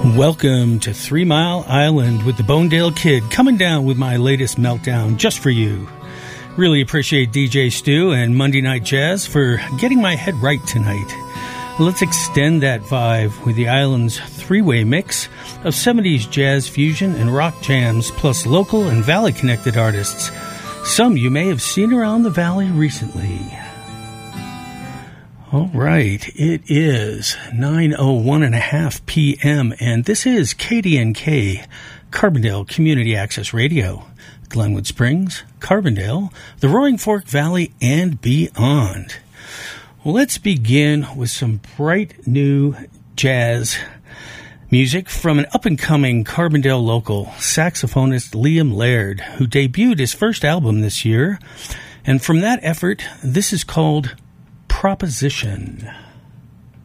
Welcome to 3 Mile Island with the Bonedale Kid, coming down with my latest meltdown just for you. Really appreciate DJ Stu and Monday Night Jazz for getting my head right tonight. Let's extend that vibe with the island's three-way mix of 70s jazz fusion and rock jams, plus local and valley-connected artists. Some you may have seen around the valley recently. All right, it is 9:01.5 p.m., and this is KDNK, Carbondale Community Access Radio, Glenwood Springs, Carbondale, the Roaring Fork Valley, and beyond. Well, let's begin with some bright new jazz music from an up-and-coming Carbondale local, saxophonist Liam Laird, who debuted his first album this year. And from that effort, this is called Proposition.